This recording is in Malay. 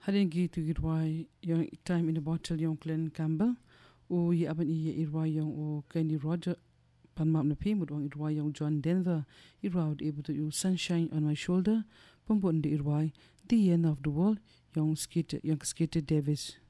Hadin gi tu irwai yang time in a bottle yang Glenn Campbell o yi aban i irwai yang o Kenny Roger pan mam na pi mud wang irwai yang John Denver irwai able to use sunshine on my shoulder pompon de irwai the end of the world yang Skeeter Davis.